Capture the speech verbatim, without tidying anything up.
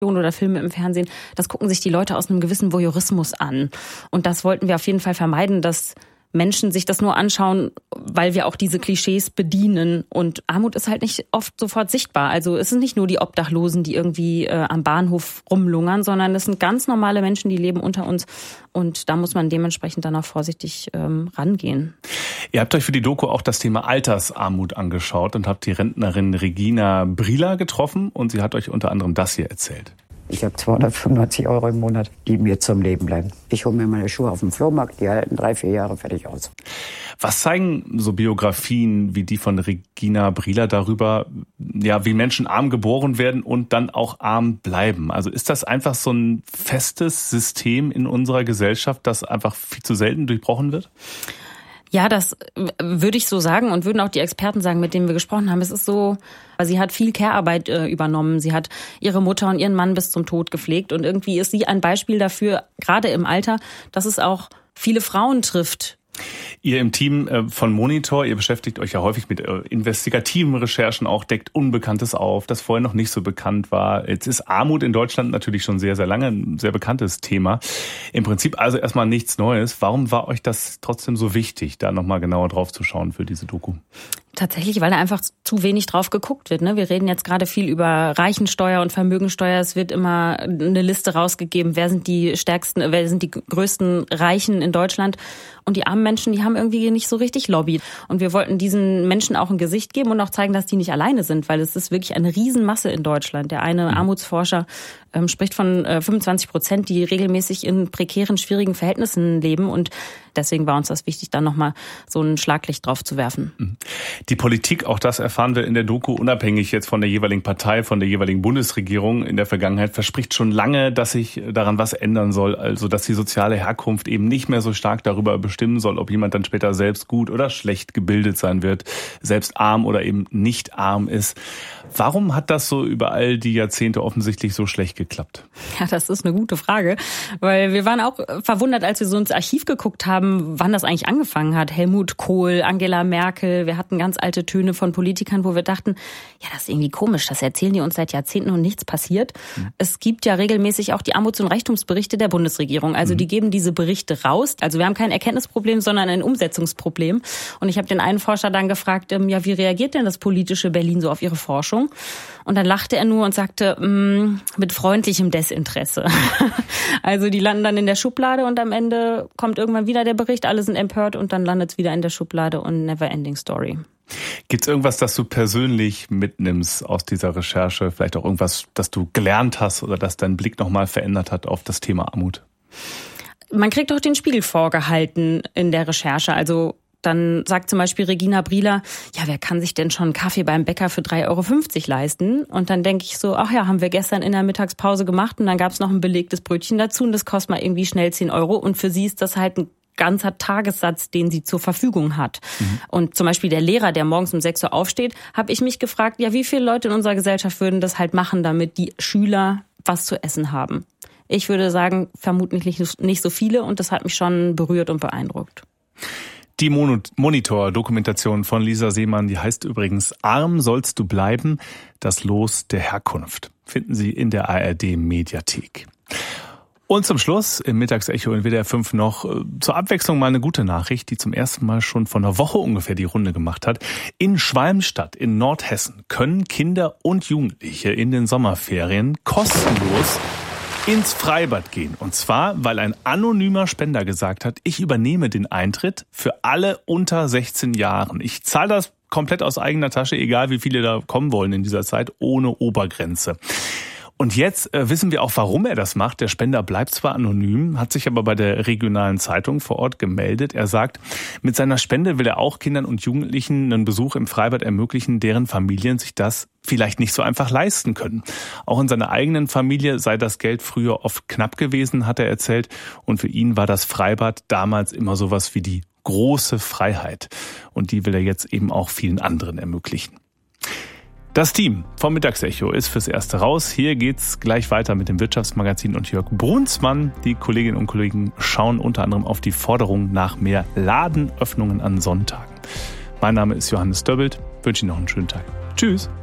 oder Filme im Fernsehen, das gucken sich die Leute aus einem gewissen Voyeurismus an. Und das wollten wir auf jeden Fall vermeiden, dass Menschen sich das nur anschauen, weil wir auch diese Klischees bedienen. Und Armut ist halt nicht oft sofort sichtbar. Also es sind nicht nur die Obdachlosen, die irgendwie äh, am Bahnhof rumlungern, sondern es sind ganz normale Menschen, die leben unter uns. Und da muss man dementsprechend dann auch vorsichtig ähm, rangehen. Ihr habt euch für die Doku auch das Thema Altersarmut angeschaut und habt die Rentnerin Regina Brieler getroffen. Und sie hat euch unter anderem das hier erzählt. Ich habe zweihundertfünfundneunzig Euro im Monat, die mir zum Leben bleiben. Ich hole mir meine Schuhe auf dem Flohmarkt, die halten drei, vier Jahre fertig aus. Was zeigen so Biografien wie die von Regina Brieler darüber, ja, wie Menschen arm geboren werden und dann auch arm bleiben? Also ist das einfach so ein festes System in unserer Gesellschaft, das einfach viel zu selten durchbrochen wird? Ja, das würde ich so sagen und würden auch die Experten sagen, mit denen wir gesprochen haben. Es ist so, sie hat viel Care-Arbeit äh, übernommen. Sie hat ihre Mutter und ihren Mann bis zum Tod gepflegt. Und irgendwie ist sie ein Beispiel dafür, gerade im Alter, dass es auch viele Frauen trifft. Ihr im Team von Monitor, ihr beschäftigt euch ja häufig mit investigativen Recherchen, auch deckt Unbekanntes auf, das vorher noch nicht so bekannt war. Jetzt ist Armut in Deutschland natürlich schon sehr, sehr lange ein sehr bekanntes Thema. Im Prinzip also erstmal nichts Neues. Warum war euch das trotzdem so wichtig, da nochmal genauer drauf zu schauen für diese Doku? Tatsächlich, weil da einfach zu wenig drauf geguckt wird. Ne? Wir reden jetzt gerade viel über Reichensteuer und Vermögensteuer. Es wird immer eine Liste rausgegeben, wer sind die stärksten, wer sind die größten Reichen in Deutschland. Und die armen Menschen, die haben irgendwie nicht so richtig Lobby. Und wir wollten diesen Menschen auch ein Gesicht geben und auch zeigen, dass die nicht alleine sind, weil es ist wirklich eine Riesenmasse in Deutschland. Der eine Armutsforscher ähm, spricht von äh, fünfundzwanzig Prozent, die regelmäßig in prekären, schwierigen Verhältnissen leben. Und deswegen war uns das wichtig, da nochmal so ein Schlaglicht drauf zu werfen. Die Politik, auch das erfahren wir in der Doku, unabhängig jetzt von der jeweiligen Partei, von der jeweiligen Bundesregierung in der Vergangenheit, verspricht schon lange, dass sich daran was ändern soll. Also, dass die soziale Herkunft eben nicht mehr so stark darüber bestimmen soll, ob jemand dann später selbst gut oder schlecht gebildet sein wird, selbst arm oder eben nicht arm ist. Warum hat das so über all die Jahrzehnte offensichtlich so schlecht geklappt? Ja, das ist eine gute Frage, weil wir waren auch verwundert, als wir so ins Archiv geguckt haben, wann das eigentlich angefangen hat. Helmut Kohl, Angela Merkel, wir hatten ganz alte Töne von Politikern, wo wir dachten, ja, das ist irgendwie komisch, das erzählen die uns seit Jahrzehnten und nichts passiert. Mhm. Es gibt ja regelmäßig auch die Armuts- und Reichtumsberichte der Bundesregierung. Also mhm. die geben diese Berichte raus. Also wir haben kein Erkenntnisproblem, sondern ein Umsetzungsproblem. Und ich habe den einen Forscher dann gefragt, ähm, ja, wie reagiert denn das politische Berlin so auf ihre Forschung? Und dann lachte er nur und sagte, mm, mit freundlichem Desinteresse. Also die landen dann in der Schublade und am Ende kommt irgendwann wieder der Bericht, alle sind empört und dann landet es wieder in der Schublade und never ending story. Gibt es irgendwas, das du persönlich mitnimmst aus dieser Recherche? Vielleicht auch irgendwas, das du gelernt hast oder das deinen Blick nochmal verändert hat auf das Thema Armut? Man kriegt auch den Spiegel vorgehalten in der Recherche. Also dann sagt zum Beispiel Regina Brieler, ja, wer kann sich denn schon einen Kaffee beim Bäcker für drei Euro fünfzig leisten? Und dann denke ich so, ach ja, haben wir gestern in der Mittagspause gemacht und dann gab es noch ein belegtes Brötchen dazu und das kostet mal irgendwie schnell zehn Euro. Und für sie ist das halt ein ganzer Tagessatz, den sie zur Verfügung hat. Mhm. Und zum Beispiel der Lehrer, der morgens um sechs Uhr aufsteht, habe ich mich gefragt, ja, wie viele Leute in unserer Gesellschaft würden das halt machen, damit die Schüler was zu essen haben? Ich würde sagen, vermutlich nicht so viele und das hat mich schon berührt und beeindruckt. Die Monitor-Dokumentation von Lisa Seemann, die heißt übrigens Arm sollst du bleiben, das Los der Herkunft. Finden Sie in der A R D-Mediathek. Und zum Schluss im Mittagsecho in W D R fünf noch zur Abwechslung mal eine gute Nachricht, die zum ersten Mal schon vor einer Woche ungefähr die Runde gemacht hat. In Schwalmstadt in Nordhessen können Kinder und Jugendliche in den Sommerferien kostenlos ins Freibad gehen. Und zwar, weil ein anonymer Spender gesagt hat, ich übernehme den Eintritt für alle unter sechzehn Jahren. Ich zahle das komplett aus eigener Tasche, egal wie viele da kommen wollen in dieser Zeit, ohne Obergrenze. Und jetzt äh, wissen wir auch, warum er das macht. Der Spender bleibt zwar anonym, hat sich aber bei der regionalen Zeitung vor Ort gemeldet. Er sagt, mit seiner Spende will er auch Kindern und Jugendlichen einen Besuch im Freibad ermöglichen, deren Familien sich das vielleicht nicht so einfach leisten können. Auch in seiner eigenen Familie sei das Geld früher oft knapp gewesen, hat er erzählt. Und für ihn war das Freibad damals immer sowas wie die große Freiheit. Und die will er jetzt eben auch vielen anderen ermöglichen. Das Team vom Mittagsecho ist fürs Erste raus. Hier geht's gleich weiter mit dem Wirtschaftsmagazin und Jörg Brunsmann. Die Kolleginnen und Kollegen schauen unter anderem auf die Forderung nach mehr Ladenöffnungen an Sonntagen. Mein Name ist Johannes Döbbelt. Wünsche Ihnen noch einen schönen Tag. Tschüss.